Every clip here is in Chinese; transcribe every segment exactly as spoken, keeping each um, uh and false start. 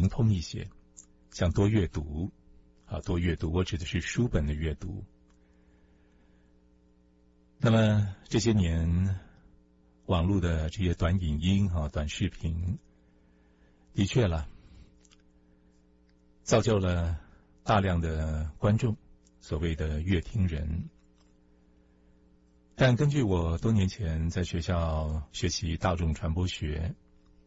灵通一些，想多阅读啊，多阅读，我指的是书本的阅读。那么这些年，网络的这些短影音啊、短视频，的确了，造就了大量的观众，所谓的乐听人。但根据我多年前在学校学习大众传播学，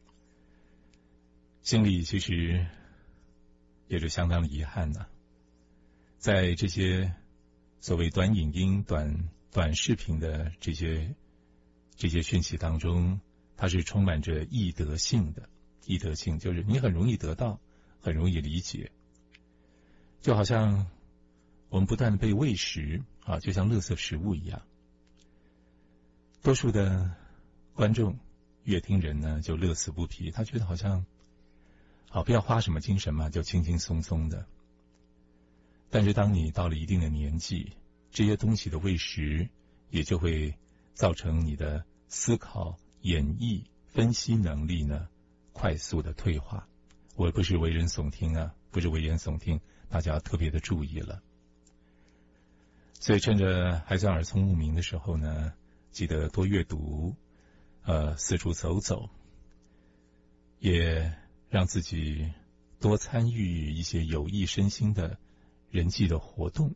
心里其实也是相当的遗憾呐、啊。在这些所谓短影音、短短视频的这些这些讯息当中，它是充满着易得性的。易得性就是你很容易得到，很容易理解，就好像我们不断的被喂食啊，就像垃圾食物一样。多数的观众、乐听人呢，就乐此不疲，他觉得好像好不要花什么精神嘛，就轻轻松松的。但是当你到了一定的年纪，这些东西的喂食也就会造成你的思考、演绎、分析能力呢快速的退化。我不是危言耸听啊，不是危言耸听，大家要特别的注意了。所以趁着还算耳聪目明的时候呢，记得多阅读，呃，四处走走，也让自己多参与一些有益身心的人际的活动。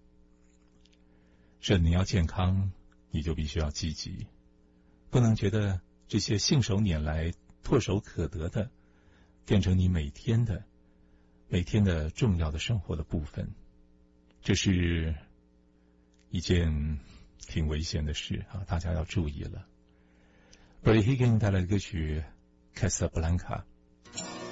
是你要健康，你就必须要积极，不能觉得这些信手拈来、唾手可得的，变成你每天的、每天的重要的生活的部分。这是一件挺危险的事啊，大家要注意了。Billy Higgins 带来的歌曲《Casablanca》。